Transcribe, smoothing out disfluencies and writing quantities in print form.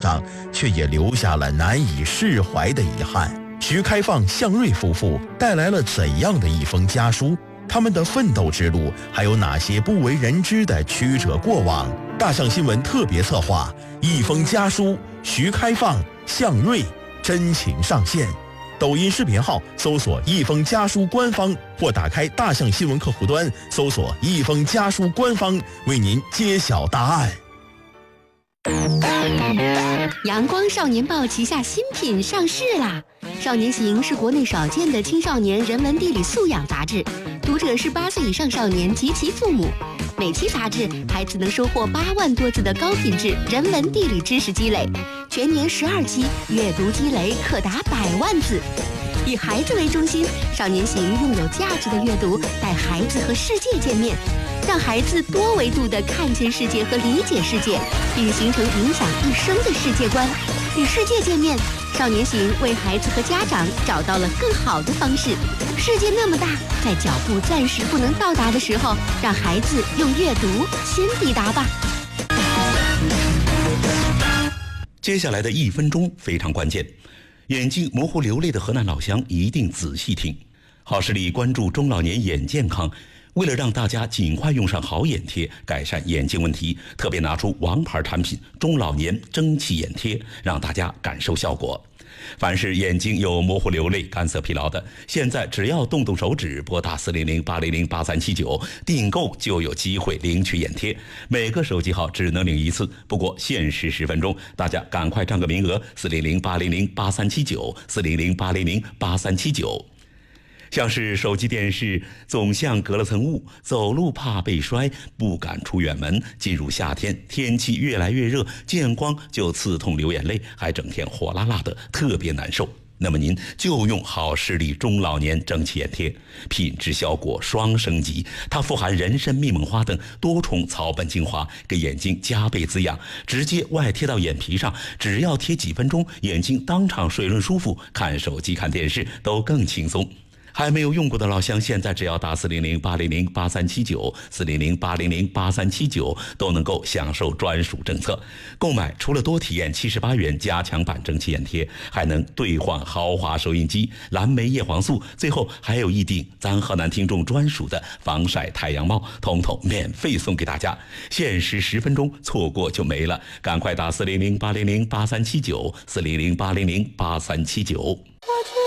上，却也留下了难以释怀的遗憾。徐开放、向瑞夫妇带来了怎样的一封家书？他们的奋斗之路还有哪些不为人知的曲折过往？大象新闻特别策划《一封家书》，徐开放、向瑞真情上线。抖音视频号搜索一封家书官方，或打开大象新闻客户端搜索一封家书官方，为您揭晓答案。 阳光少年报旗下新品上市啦！少年行是国内少见的青少年人文地理素养杂志，读者是8岁以上少年及其父母。每期杂志，孩子能收获8万多字的高品质人文地理知识积累，全年12期，阅读积累可达100万字。以孩子为中心，少年行用有价值的阅读带孩子和世界见面，让孩子多维度地看见世界和理解世界，并形成影响一生的世界观。与世界见面，少年行为孩子和家长找到了更好的方式。世界那么大，在脚步暂时不能到达的时候，让孩子用阅读先抵达吧。 接下来的1分钟非常关键，眼睛模糊流泪的河南老乡一定仔细听。好视力关注中老年眼健康，为了让大家尽快用上好眼贴，改善眼睛问题，特别拿出王牌产品中老年蒸汽眼贴，让大家感受效果。凡是眼睛有模糊流泪、干涩疲劳的，现在只要动动手指，拨打400-800-8379订购，就有机会领取眼贴。每个手机号只能领1次，不过限时10分钟，大家赶快占个名额，400-800-8379 400-800-8379。像是手机电视总像隔了层雾，走路怕被摔，不敢出远门。进入夏天，天气越来越热，见光就刺痛流眼泪，还整天火辣辣的，特别难受。那么您就用好视力中老年蒸汽眼贴，品质效果双升级。它富含人参、蜜蒙花等多重草本精华，给眼睛加倍滋养，直接外贴到眼皮上，只要贴几分钟，眼睛当场水润舒服，看手机看电视都更轻松。还没有用过的老乡，现在只要打400-800-8379 400-800-8379都能够享受专属政策。购买除了多体验78元加强版蒸汽眼贴，还能兑换豪华收音机、蓝莓叶黄素，最后还有一顶咱河南听众专属的防晒太阳帽，统统免费送给大家。限时10分钟，错过就没了，赶快打400-800-8379 400-800-8379。